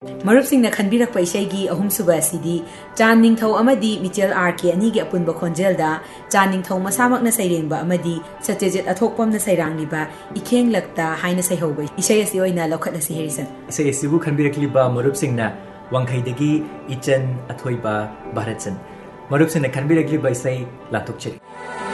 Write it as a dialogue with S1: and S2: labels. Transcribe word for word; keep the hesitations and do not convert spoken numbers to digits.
S1: मरुपसिंगना खनबिरकपा इसैगी अहुमसुबा असिदी Chan Ningthou अमदी Mitchell are के अनिगी अपुनबा खोंजेलदा चान निंगथौ मसामकना सैरेंगबा अमदी सत्यजित अथोकपमना सैरांगलिबा इखेंग लक्ता हाइना सैहौबा इसै असि ओइना लौखटलसि हेरिसन
S2: इसै असिबु खनबिरकलिबा मरुपसिंगना वांखैदगी इचन अथोइबा भारतसन मरुपसिंगना खनबिरकलिबा इसै लाथोकचरी।